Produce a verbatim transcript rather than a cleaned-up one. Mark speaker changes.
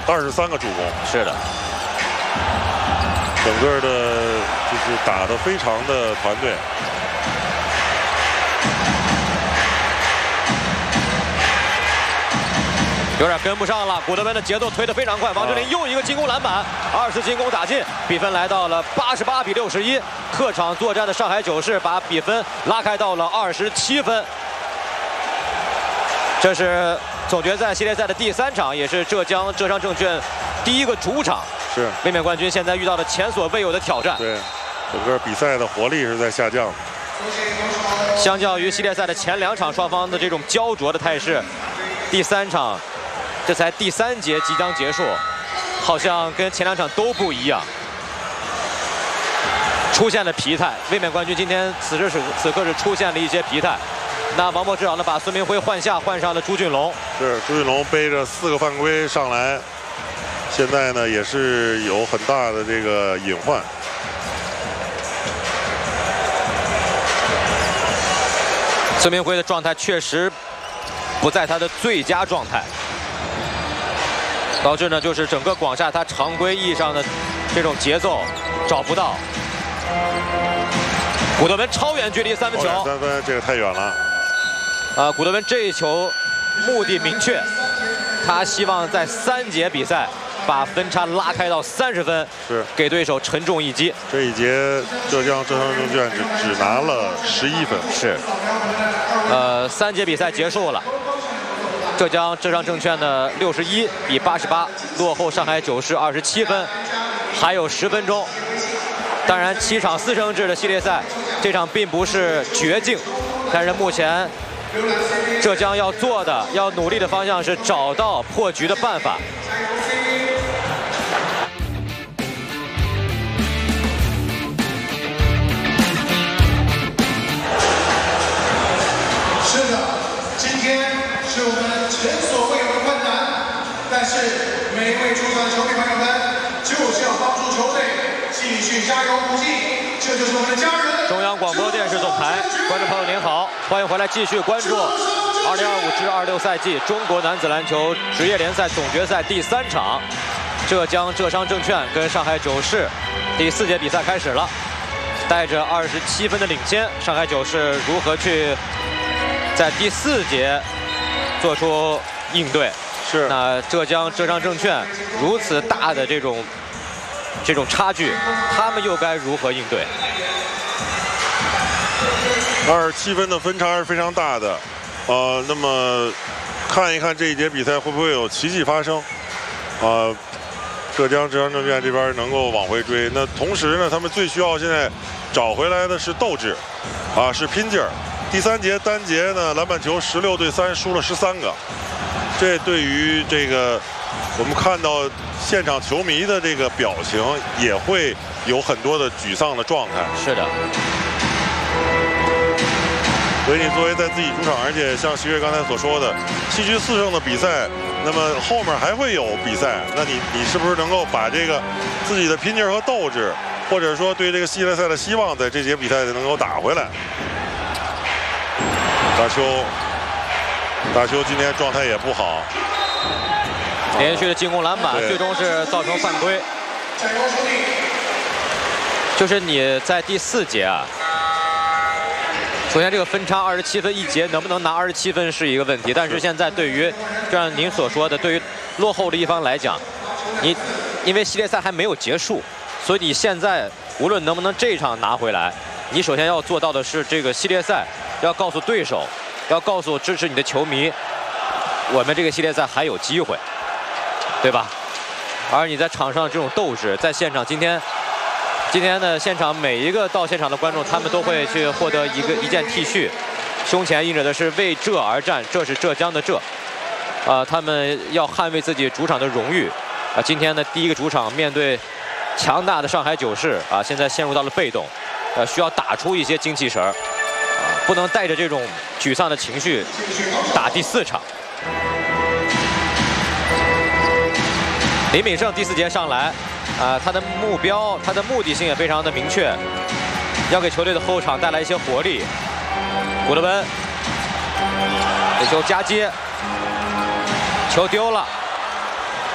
Speaker 1: 二十三个助攻。
Speaker 2: 是的，
Speaker 1: 整个的就是打得非常的团队。
Speaker 2: 有点跟不上了，古德温的节奏推得非常快。王哲林又一个进攻篮板，二次进攻打进，比分来到了八十八比六十一。客场作战的上海九市把比分拉开到了二十七分。这是总决赛系列赛的第三场，也是浙江浙商证券第一个主场。
Speaker 1: 是
Speaker 2: 卫冕冠军现在遇到了前所未有的挑战。
Speaker 1: 对，整个比赛的活力是在下降的。
Speaker 2: 相较于系列赛的前两场双方的这种焦灼的态势，第三场。 这才第三节即将结束，好像跟前两场都不一样，出现了疲态。卫冕冠军今天此时此此刻是出现了一些疲态。那王柏芝呢，把孙铭徽换下，换上了朱俊龙。
Speaker 1: 是朱俊龙背着四个犯规上来，现在呢也是有很大的这个隐患。
Speaker 2: 孙铭徽的状态确实不在他的最佳状态。 导致呢，就是整个广厦他常规意义上的这种节奏找不到。古德温超远距离三分球，
Speaker 1: 三分这个太远了。
Speaker 2: 啊，古德温这一球目的明确，他希望在三节比赛把分差拉开到三十分，
Speaker 1: 是
Speaker 2: 给对手沉重一击。
Speaker 1: 这一节浙江浙商证券只只拿了十一分，
Speaker 2: 是。呃，三节比赛结束了。 浙江浙商证券的六十一比八十八落后上海九市二十七分，还有十分钟。当然，七场四胜制的系列赛，这场并不是绝境，但是目前浙江要做的、要努力的方向是找到破局的办法。
Speaker 3: 是我们前所未有的困难，但是每一位出场的球迷朋友们，就是要帮助球队继续加油鼓劲，这就是我们的家人。
Speaker 2: 中央广播电视总台，观众朋友您好，欢迎回来继续关注二零二五至二六赛季中国男子篮球职业联赛总决赛第三场，浙江浙商证券跟上海九市第四节比赛开始了，带着二十七分的领先，上海九市如何去在第四节 做出应对，
Speaker 1: 是
Speaker 2: 那浙江浙商证券如此大的这种这种差距，他们又该如何应对？
Speaker 1: 二十七分的分差是非常大的，呃，那么看一看这一节比赛会不会有奇迹发生？啊、呃，浙江浙商证券这边能够往回追，那同时呢，他们最需要现在找回来的是斗志，啊，是拼劲儿。 第三节单节呢，篮板球十六对三输了十三个，这对于这个我们看到现场球迷的这个表情也会有很多的沮丧的状态。
Speaker 2: 是的。
Speaker 1: 所以你作为在自己主场，而且像徐悦刚才所说的，七局四胜的比赛，那么后面还会有比赛，那你你是不是能够把这个自己的拼劲儿和斗志，或者说对这个系列赛的希望，在这节比赛能够打回来？ 大邱，大邱今天状态也不好，
Speaker 2: 连续的进攻篮板，最终是造成犯规。就是你在第四节啊，首先这个分差二十七分一节，能不能拿二十七分是一个问题。但是现在对于，就像您所说的，对于落后的一方来讲，你因为系列赛还没有结束，所以你现在无论能不能这一场拿回来，你首先要做到的是这个系列赛。 要告诉对手，要告诉支持你的球迷，我们这个系列赛还有机会，对吧？而你在场上这种斗志，在现场今天，今天的现场每一个到现场的观众，他们都会去获得一个一件 T 恤，胸前印着的是为浙而战，这是浙江的浙，啊、呃，他们要捍卫自己主场的荣誉，啊、呃，今天的第一个主场面对强大的上海九市，啊、呃，现在陷入到了被动，呃，需要打出一些精气神儿。 不能带着这种沮丧的情绪打第四场。李敏胜第四节上来，啊、呃，他的目标、他的目的性也非常的明确，要给球队的后场带来一些活力。古德温，这球夹接，球丢了，